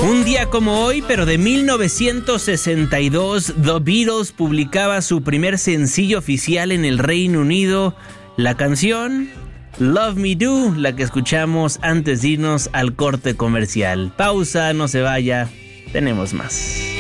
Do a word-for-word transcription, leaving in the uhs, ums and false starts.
Un día como hoy, pero de mil novecientos sesenta y dos, The Beatles publicaba su primer sencillo oficial en el Reino Unido, la canción Love Me Do, la que escuchamos antes de irnos al corte comercial. Pausa, no se vaya, tenemos más.